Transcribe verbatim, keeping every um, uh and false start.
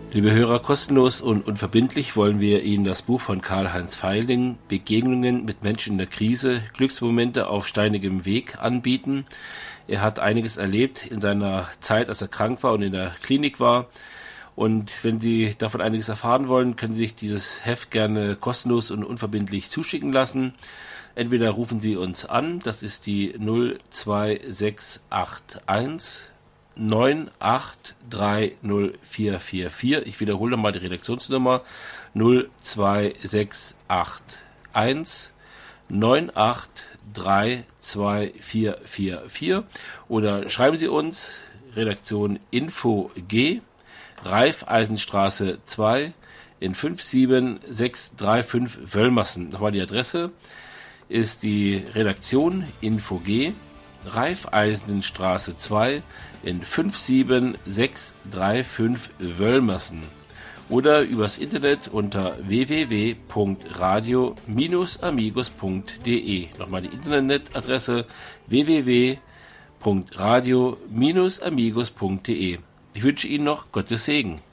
Liebe Hörer, kostenlos und unverbindlich wollen wir Ihnen das Buch von Karl-Heinz Feiling, Begegnungen mit Menschen in der Krise, Glücksmomente auf steinigem Weg, anbieten. Er hat einiges erlebt in seiner Zeit, als er krank war und in der Klinik war. Und wenn Sie davon einiges erfahren wollen, können Sie sich dieses Heft gerne kostenlos und unverbindlich zuschicken lassen. Entweder rufen Sie uns an, das ist die null zwei sechs acht eins neun acht drei null vier vier vier. Ich wiederhole mal die Redaktionsnummer null zwei sechs acht eins neun acht drei zwei vier vier vier oder schreiben Sie uns Redaktion Info G, Raiffeisenstraße zwei in fünf sieben sechs drei fünf Wöllmersen. Nochmal die Adresse ist die Redaktion Info G, Raiffeisenstraße zwei in fünf sieben sechs drei fünf Wöllmersen oder übers Internet unter w w w punkt radio Bindestrich amigos punkt d e. Nochmal die Internetadresse w w w punkt radio Bindestrich amigos punkt d e. Ich wünsche Ihnen noch Gottes Segen.